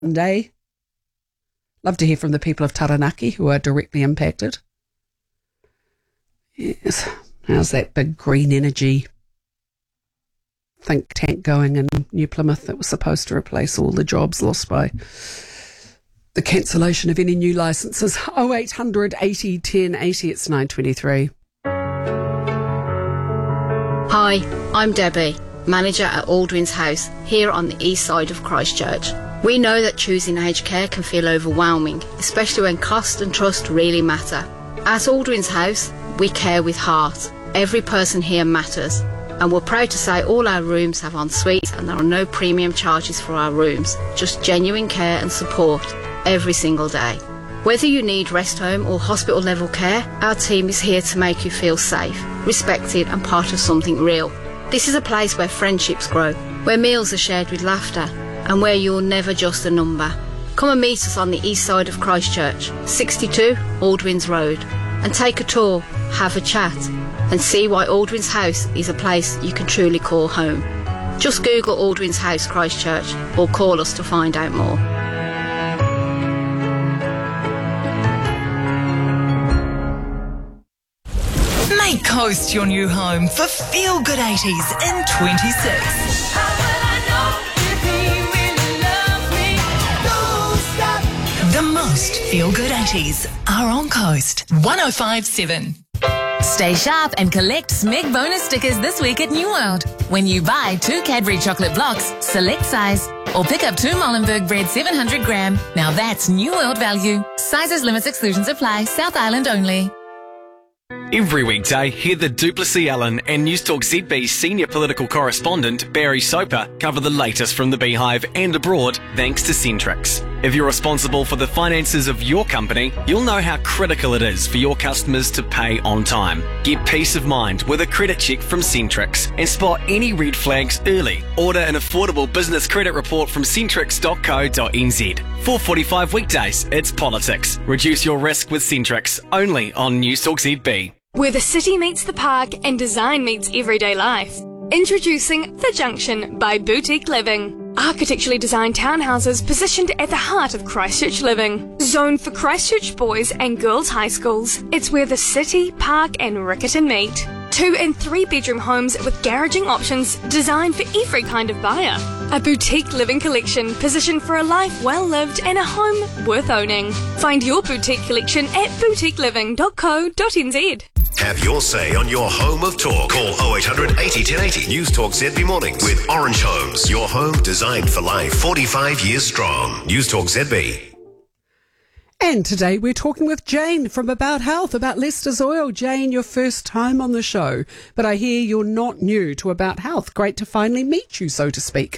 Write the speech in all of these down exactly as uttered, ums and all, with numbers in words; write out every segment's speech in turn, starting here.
Day. Love to hear from the people of Taranaki who are directly impacted. Yes. How's that big green energy think tank going in New Plymouth that was supposed to replace all the jobs lost by the cancellation of any new licences? oh eight hundred eighty ten eighty, it's nine twenty-three. Hi, I'm Debbie, manager at Aldwyn's House, here on the east side of Christchurch. We know that choosing aged care can feel overwhelming, especially when cost and trust really matter. At Aldwyn's House, we care with heart. Every person here matters. And we're proud to say all our rooms have en suites and there are no premium charges for our rooms, just genuine care and support every single day. Whether you need rest home or hospital level care, our team is here to make you feel safe, respected and part of something real. This is a place where friendships grow, where meals are shared with laughter, and where you're never just a number. Come and meet us on the east side of Christchurch, sixty-two Aldwyn's Road, and take a tour, have a chat, and see why Aldwyn's House is a place you can truly call home. Just Google Aldwyn's House Christchurch or call us to find out more. Make Coast your new home for Feel Good eighties in twenty-six. The most Feel Good eighties are on Coast one oh five point seven. Stay sharp and collect Smeg bonus stickers this week at New World. When you buy two Cadbury chocolate blocks, select size, or pick up two Molenberg bread seven hundred gram. Now that's New World value. Sizes, limits, exclusions apply. South Island only. Every weekday, hear the Duplessis Allen and Newstalk Z B senior political correspondent Barry Soper cover the latest from the Beehive and abroad thanks to Centrix. If you're responsible for the finances of your company, you'll know how critical it is for your customers to pay on time. Get peace of mind with a credit check from Centrix and spot any red flags early. Order an affordable business credit report from centrix dot co dot n z. four forty-five weekdays, it's politics. Reduce your risk with Centrix, only on Newstalk Z B. Where the city meets the park and design meets everyday life. Introducing The Junction by Boutique Living. Architecturally designed townhouses positioned at the heart of Christchurch living. Zoned for Christchurch boys and girls high schools, it's where the city, park and Riccarton meet. Two and three bedroom homes with garaging options designed for every kind of buyer. A boutique living collection positioned for a life well lived and a home worth owning. Find your boutique collection at boutique living dot co dot n z. Have your say on your home of talk. Call oh eight hundred eighty ten eighty. News Talk Z B Mornings with Orange Homes. Your home designed for life. forty-five years strong. News Talk Z B. And today we're talking with Jane from About Health, about Leicester's Oil. Jane, your first time on the show, but I hear you're not new to About Health. Great to finally meet you, so to speak.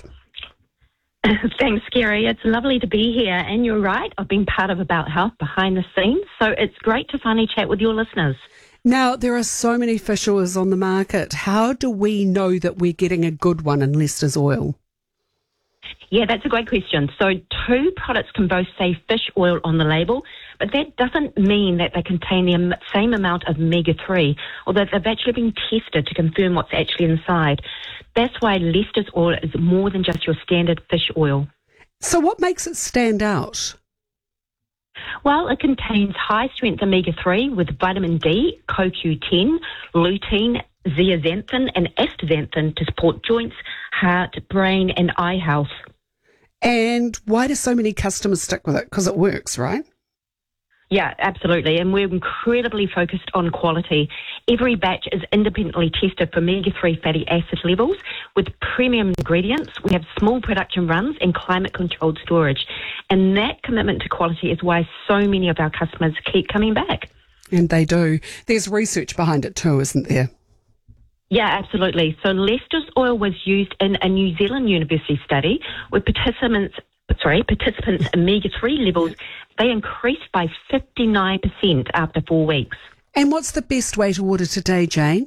Thanks, Kerry. It's lovely to be here. And you're right, I've been part of About Health behind the scenes, so it's great to finally chat with your listeners. Now, there are so many fish oils on the market. How do we know that we're getting a good one in Leicester's Oil? Yeah, that's a great question. So two products can both say fish oil on the label, but that doesn't mean that they contain the same amount of omega three, although they've actually been tested to confirm what's actually inside. That's why Leicester's Oil is more than just your standard fish oil. So what makes it stand out? Well, it contains high-strength omega three with vitamin D, C O Q ten, lutein, zeaxanthin and astaxanthin to support joints, heart, brain and eye health. And why do so many customers stick with it? Because it works, right? Yeah, absolutely. And we're incredibly focused on quality. Every batch is independently tested for omega three fatty acid levels with premium ingredients. We have small production runs and climate-controlled storage. And that commitment to quality is why so many of our customers keep coming back. And they do. There's research behind it too, isn't there? Yeah, absolutely. So Leicester's Oil was used in a New Zealand university study with participants Sorry, participants' omega three levels, they increased by fifty-nine percent after four weeks. And what's the best way to order today, Jane?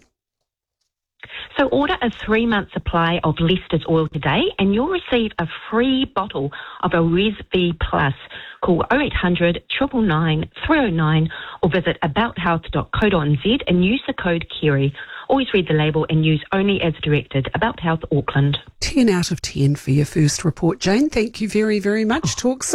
So order a three-month supply of Leicester's Oil today and you'll receive a free bottle of a Res V Plus. Call oh eight hundred nine nine nine three oh nine or visit about health dot co dot n z and use the code Kerry. Always read the label and use only as directed. About Health Auckland. ten out of ten for your first report, Jane. Thank you very, very much. Talk soon.